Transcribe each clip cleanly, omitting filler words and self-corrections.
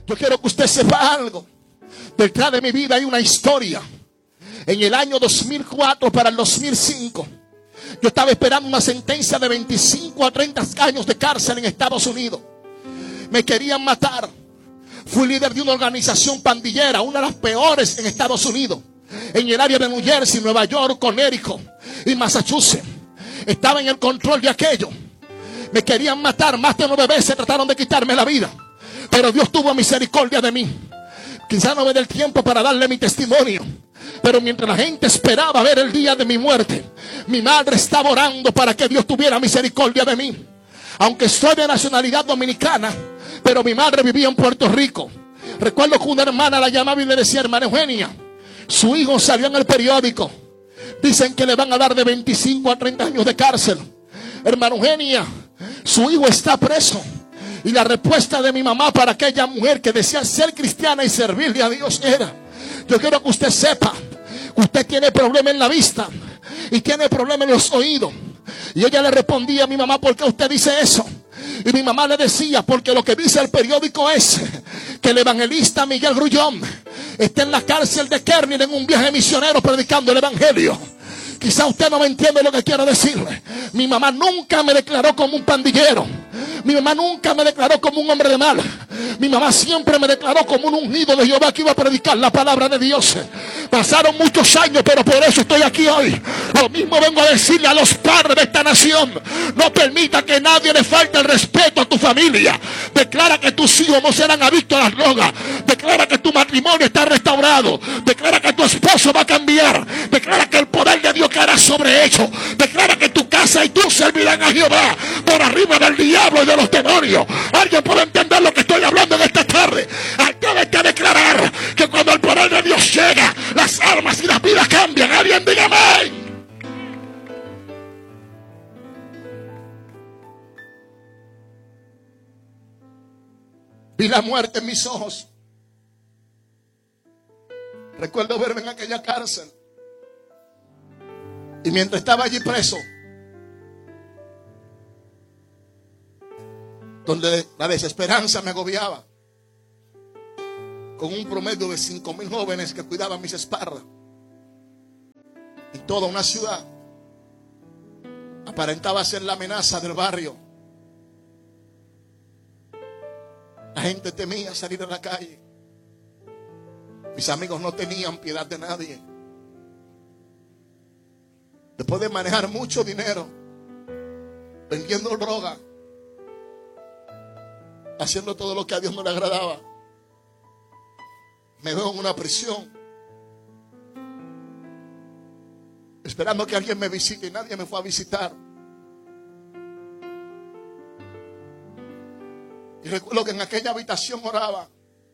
Yo quiero que usted sepa algo. Detrás de mi vida hay una historia. En el año 2004 para el 2005, yo estaba esperando una sentencia de 25 a 30 años de cárcel en Estados Unidos. Me querían matar. Fui líder de una organización pandillera, una de las peores en Estados Unidos, en el área de New Jersey, Nueva York, Connecticut y Massachusetts. Estaba en el control de aquello. Me querían matar, más de 9 veces trataron de quitarme la vida, pero Dios tuvo misericordia de mí. Quizá no me dé el tiempo para darle mi testimonio, pero mientras la gente esperaba ver el día de mi muerte, mi madre estaba orando para que Dios tuviera misericordia de mí. Aunque soy de nacionalidad dominicana, pero mi madre vivía en Puerto Rico. Recuerdo que una hermana la llamaba y le decía: hermana Eugenia, su hijo salió en el periódico, dicen que le van a dar de 25 a 30 años de cárcel. Hermana Eugenia, su hijo está preso. Y la respuesta de mi mamá para aquella mujer que decía ser cristiana y servirle a Dios era: yo quiero que usted sepa que usted tiene problema en la vista y tiene problema en los oídos. Y ella le respondía a mi mamá: ¿por qué usted dice eso? Y mi mamá le decía: porque lo que dice el periódico es que el evangelista Miguel Grullón está en la cárcel de Kearney en un viaje misionero predicando el evangelio. Quizá usted no me entiende lo que quiero decirle. Mi mamá nunca me declaró como un pandillero. Mi mamá nunca me declaró como un hombre de mal. Mi mamá siempre me declaró como un ungido de Jehová que iba a predicar la palabra de Dios. Pasaron muchos años, pero por eso estoy aquí hoy. Lo mismo vengo a decirle a los padres de esta nación: no permita que nadie le falte el respeto a tu familia. Declara que tus hijos no serán adictos a las drogas. Declara que tu matrimonio está restaurado. Declara que tu esposo va a cambiar. Declara que el poder de Dios caerá sobre ellos. Declara que tu casa y tú servirán a Jehová por arriba del diablo y de los demonios. ¿Alguien puede entender lo que estoy hablando en esta tarde? Tienes que declarar que cuando el poder de Dios llega, las almas y las vidas cambian. Alguien diga amén. Vi la muerte en mis ojos. Recuerdo verme en aquella cárcel. Y mientras estaba allí preso, donde la desesperanza me agobiaba, con un promedio de 5,000 jóvenes que cuidaban mis espaldas, y toda una ciudad aparentaba ser la amenaza del barrio. La gente temía salir a la calle. Mis amigos no tenían piedad de nadie. Después de manejar mucho dinero, vendiendo droga, haciendo todo lo que a Dios no le agradaba, me veo en una prisión, esperando que alguien me visite, y nadie me fue a visitar. Y recuerdo que en aquella habitación oraba,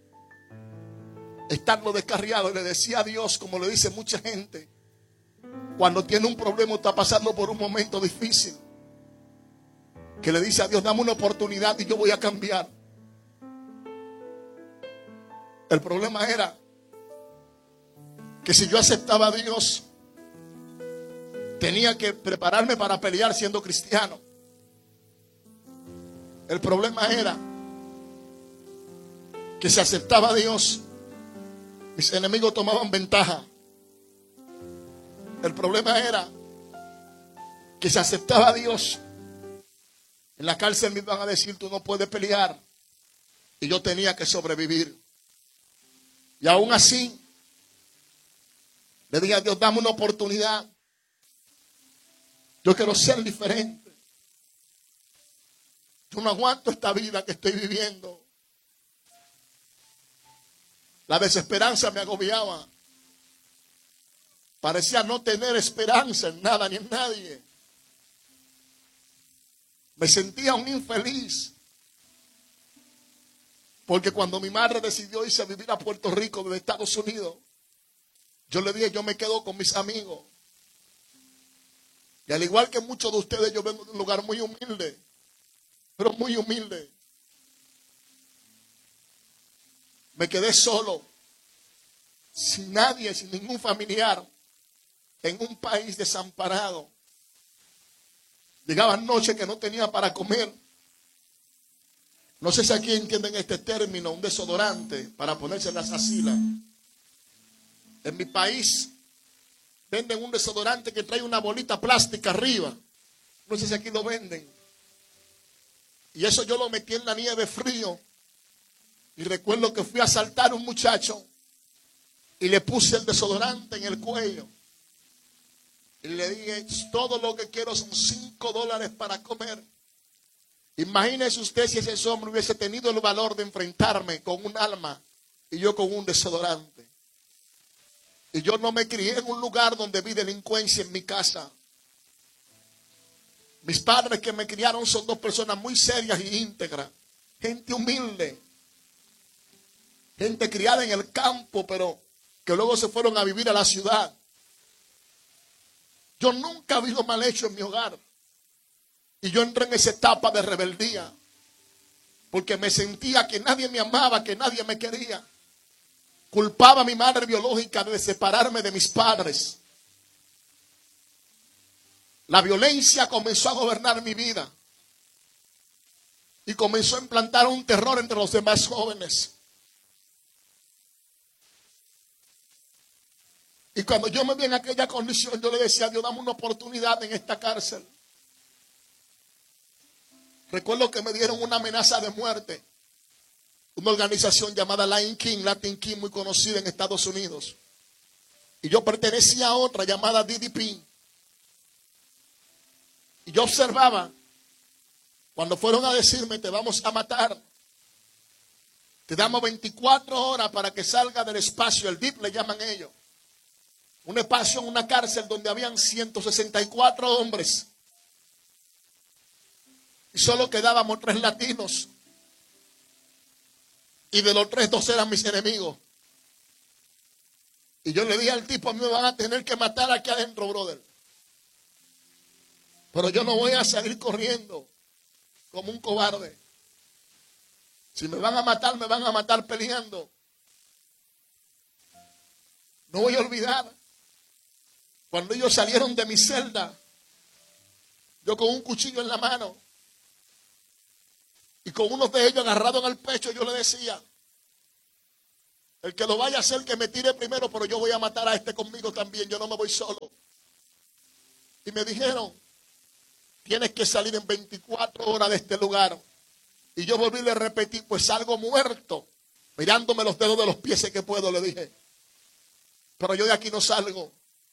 estando descarriado, y le decía a Dios, como le dice mucha gente cuando tiene un problema, está pasando por un momento difícil, que le dice a Dios: dame una oportunidad y yo voy a cambiar. El problema era que si yo aceptaba a Dios, tenía que prepararme para pelear siendo cristiano. El problema era que si aceptaba a Dios, mis enemigos tomaban ventaja. El problema era que si aceptaba a Dios, en la cárcel me iban a decir: tú no puedes pelear. Y yo tenía que sobrevivir. Y aún así, le dije a Dios: dame una oportunidad. Yo quiero ser diferente. Yo no aguanto esta vida que estoy viviendo. La desesperanza me agobiaba. Parecía no tener esperanza en nada ni en nadie. Me sentía un infeliz. Porque cuando mi madre decidió irse a vivir a Puerto Rico desde Estados Unidos, yo le dije: yo me quedo con mis amigos. Y al igual que muchos de ustedes, yo vengo de un lugar muy humilde, pero muy humilde. Me quedé solo, sin nadie, sin ningún familiar, en un país desamparado. Llegaban noches que no tenía para comer. No sé si aquí entienden este término, un desodorante para ponerse en las axilas. En mi país venden un desodorante que trae una bolita plástica arriba. No sé si aquí lo venden. Y eso yo lo metí en la nieve frío. Y recuerdo que fui a asaltar a un muchacho y le puse el desodorante en el cuello. Y le dije, todo lo que quiero son $5 para comer. Imagínese usted si ese hombre hubiese tenido el valor de enfrentarme con un arma y yo con un desodorante. Y yo no me crié en un lugar donde vi delincuencia en mi casa. Mis padres que me criaron son dos personas muy serias y íntegras. Gente humilde. Gente criada en el campo, pero que luego se fueron a vivir a la ciudad. Yo nunca he habido mal hecho en mi hogar. Y yo entré en esa etapa de rebeldía. Porque me sentía que nadie me amaba, que nadie me quería. Culpaba a mi madre biológica de separarme de mis padres. La violencia comenzó a gobernar mi vida. Y comenzó a implantar un terror entre los demás jóvenes. Y cuando yo me vi en aquella condición, yo le decía a Dios, dame una oportunidad en esta cárcel. Recuerdo que me dieron una amenaza de muerte. Una organización llamada Latin King, muy conocida en Estados Unidos. Y yo pertenecía a otra llamada DDP. Y yo observaba, cuando fueron a decirme, te vamos a matar. Te damos 24 horas para que salga del espacio, el DIP le llaman ellos. Un espacio en una cárcel donde habían 164 hombres. Y solo quedábamos 3 latinos. Y de los 3, 2 eran mis enemigos. Y yo le dije al tipo, a mí me van a tener que matar aquí adentro, brother. Pero yo no voy a salir corriendo como un cobarde. Si me van a matar peleando. No voy a olvidar cuando ellos salieron de mi celda, yo con un cuchillo en la mano y con uno de ellos agarrado en el pecho, yo le decía, el que lo vaya a hacer que me tire primero, pero yo voy a matar a este conmigo también, yo no me voy solo. Y me dijeron, tienes que salir en 24 horas de este lugar. Y yo volví y le repetí, pues salgo muerto, mirándome los dedos de los pies que puedo, le dije. Pero yo de aquí no salgo.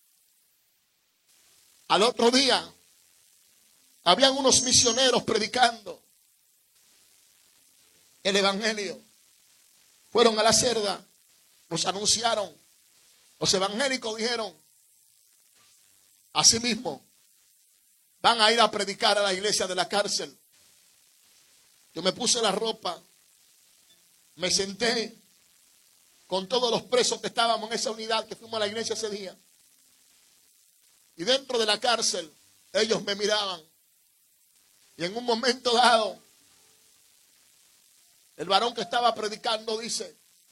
Al otro día, habían unos misioneros predicando el evangelio. Fueron a la celda, nos anunciaron. Los evangélicos dijeron, así mismo, van a ir a predicar a la iglesia de la cárcel. Yo me puse la ropa, me senté con todos los presos que estábamos en esa unidad que fuimos a la iglesia ese día. Y dentro de la cárcel, ellos me miraban. Y en un momento dado, el varón que estaba predicando dice,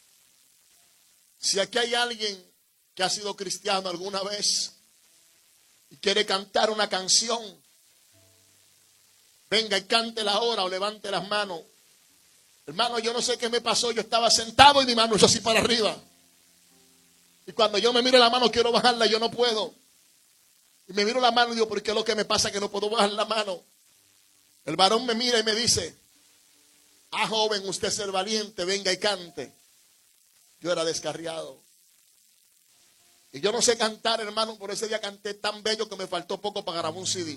si aquí hay alguien que ha sido cristiano alguna vez y quiere cantar una canción, venga y cántela ahora o levante las manos. Hermano, yo no sé qué me pasó, yo estaba sentado y mi mano hizo así para arriba. Y cuando yo me miro la mano quiero bajarla y yo no puedo. Y me miro la mano y digo, ¿por qué es lo que me pasa que no puedo bajar la mano? El varón me mira y me dice, ah, joven, usted es el valiente, venga y cante. Yo era descarriado. Y yo no sé cantar, hermano, por ese día canté tan bello que me faltó poco para grabar un CD.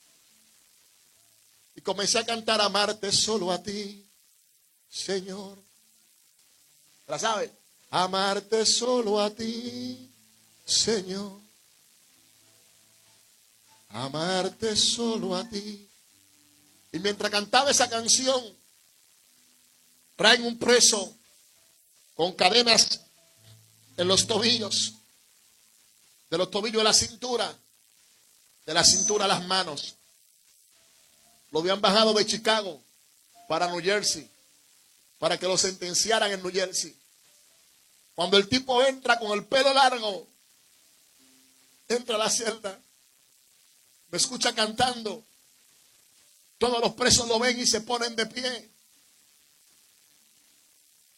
Y comencé a cantar, amarte solo a ti, Señor. ¿La sabe? Amarte solo a ti, Señor. Amarte solo a ti. Y mientras cantaba esa canción, traen un preso con cadenas en los tobillos, de los tobillos a la cintura, de la cintura a las manos. Lo habían bajado de Chicago para New Jersey, para que lo sentenciaran en New Jersey. Cuando el tipo entra con el pelo largo, entra a la celda, me escucha cantando. Todos los presos lo ven y se ponen de pie.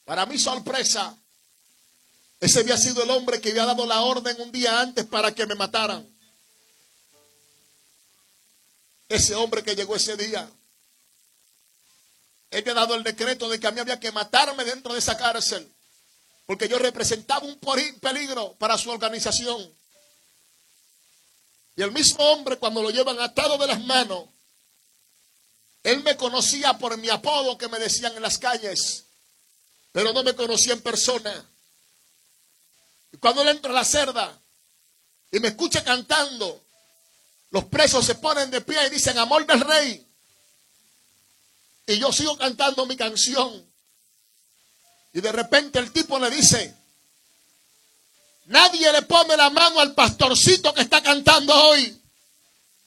Para mi sorpresa, ese había sido el hombre que había dado la orden un día antes para que me mataran. Ese hombre que llegó ese día, él había dado el decreto de que a mí había que matarme dentro de esa cárcel, porque yo representaba un peligro para su organización. Y el mismo hombre, cuando lo llevan atado de las manos, él me conocía por mi apodo que me decían en las calles, pero no me conocía en persona. Y cuando él entra a la celda y me escucha cantando, los presos se ponen de pie y dicen: amor del rey. Y yo sigo cantando mi canción. Y de repente el tipo le dice: nadie le pone la mano al pastorcito que está cantando hoy.